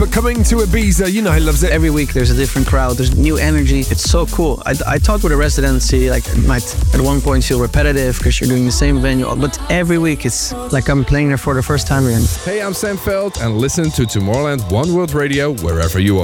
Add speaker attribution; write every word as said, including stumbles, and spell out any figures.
Speaker 1: But coming to Ibiza, you know he loves it.
Speaker 2: Every week there's a different crowd, there's new energy. It's so cool. I, I thought with a residency, like it might at one point feel repetitive because you're doing the same venue, but every week it's like I'm playing there for the first time again.
Speaker 3: Hey, I'm Sam Veld and listen to Tomorrowland One World Radio wherever you are.